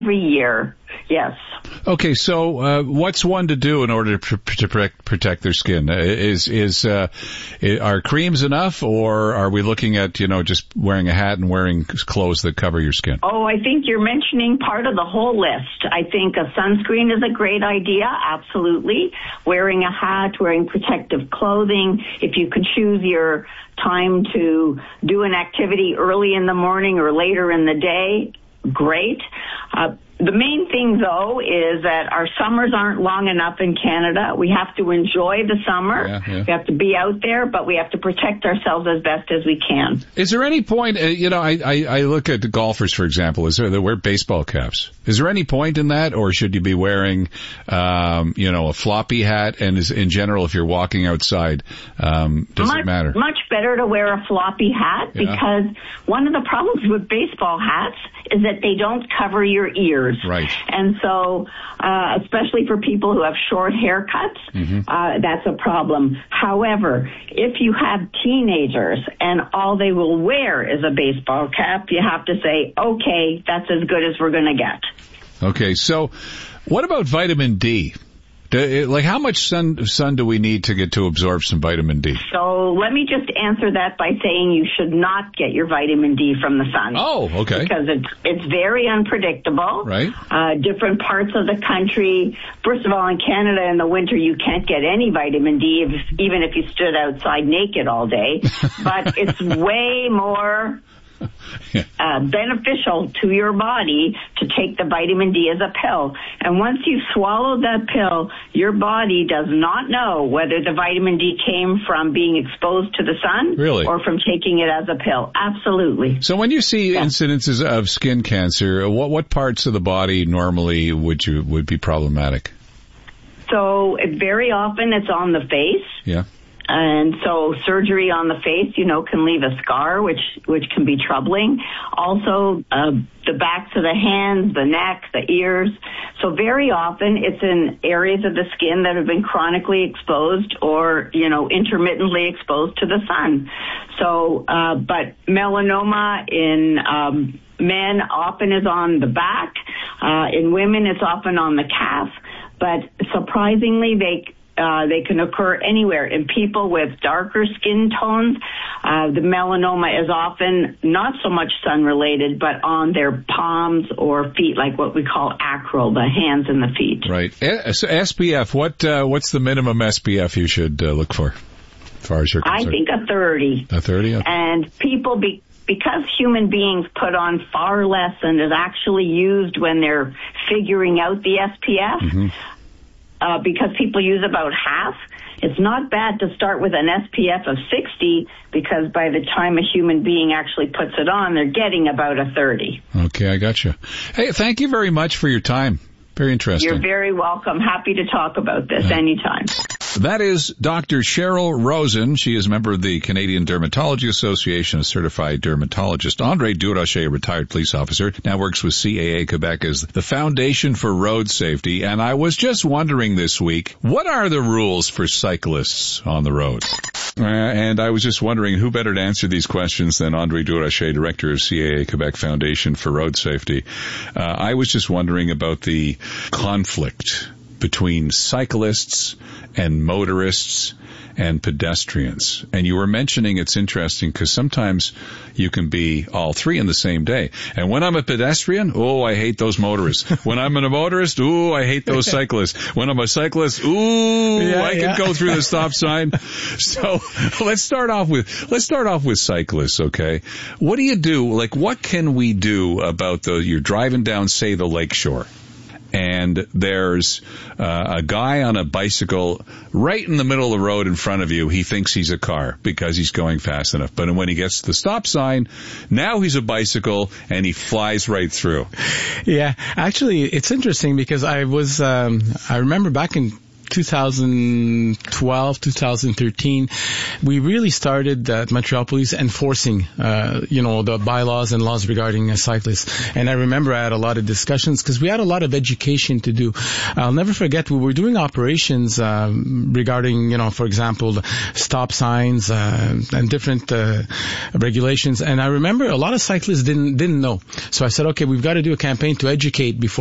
every year. Yes. Okay, so what's one to do in order to protect their skin? Are creams enough, or are we looking at, just wearing a hat and wearing clothes that cover your skin? Oh, I think you're mentioning part of the whole list. I think a sunscreen is a great idea, absolutely. Wearing a hat, wearing protective clothing. If you could choose your time to do an activity early in the morning or later in the day, great. The main thing, though, is that our summers aren't long enough in Canada. We have to enjoy the summer. Yeah. We have to be out there, but we have to protect ourselves as best as we can. Is there any point, I look at the golfers, for example, they wear baseball caps. Is there any point in that, or should you be wearing, a floppy hat? And in general, if you're walking outside, does it matter? Much better to wear a floppy hat, because one of the problems with baseball hats is that they don't cover your ears. Right. And so, especially for people who have short haircuts, that's a problem. However, if you have teenagers and all they will wear is a baseball cap, you have to say, okay, that's as good as we're going to get. Okay, so what about vitamin D? How much sun do we need to get to absorb some vitamin D? So let me just answer that by saying you should not get your vitamin D from the sun. Oh, okay. Because it's very unpredictable. Right. Different parts of the country. First of all, in Canada in the winter, you can't get any vitamin D, even if you stood outside naked all day. But it's way more beneficial to your body to take the vitamin D as a pill. And once you've swallowed that pill, your body does not know whether the vitamin D came from being exposed to the sun or from taking it as a pill. Absolutely. So when you see incidences of skin cancer, what parts of the body normally would be problematic? So very often it's on the face. Yeah. And so surgery on the face, can leave a scar, which can be troubling. Also, the backs of the hands, the neck, the ears. So very often it's in areas of the skin that have been chronically exposed or, intermittently exposed to the sun. So, but melanoma in men often is on the back. In women, it's often on the calf. But surprisingly, they can occur anywhere. In people with darker skin tones, the melanoma is often not so much sun-related, but on their palms or feet, like what we call acral, the hands and the feet. Right. So SPF, what's the minimum SPF you should look for, as far as you're concerned? I think a 30. A 30? Okay. And people, because human beings put on far less than is actually used when they're figuring out the SPF, because people use about half, it's not bad to start with an SPF of 60, because by the time a human being actually puts it on, they're getting about a 30. Okay, I got you. Hey, thank you very much for your time. Very interesting. You're very welcome. Happy to talk about this anytime. That is Dr. Cheryl Rosen. She is a member of the Canadian Dermatology Association, a certified dermatologist. Andre Durocher, a retired police officer, now works with CAA Quebec as the Foundation for Road Safety. And I was just wondering this week, what are the rules for cyclists on the road? And I was just wondering who better to answer these questions than Andre Durocher, director of CAA Quebec Foundation for Road Safety. I was just wondering about the conflict between cyclists and motorists and pedestrians. And you were mentioning it's interesting because sometimes you can be all three in the same day. And when I'm a pedestrian, I hate those motorists. When I'm a motorist, I hate those cyclists. When I'm a cyclist, I can go through the stop sign. So let's start off with cyclists, okay? What do you do? Like, what can we do about you're driving down, say, the lakeshore, and there's a guy on a bicycle right in the middle of the road in front of you. He thinks he's a car because he's going fast enough. But when he gets to the stop sign, now he's a bicycle and he flies right through. Yeah, actually, it's interesting because I remember back in 2012, 2013, we really started at Montreal Police enforcing, the bylaws and laws regarding cyclists. And I remember I had a lot of discussions because we had a lot of education to do. I'll never forget, we were doing operations regarding, for example, stop signs and different regulations. And I remember a lot of cyclists didn't know. So I said, okay, we've got to do a campaign to educate before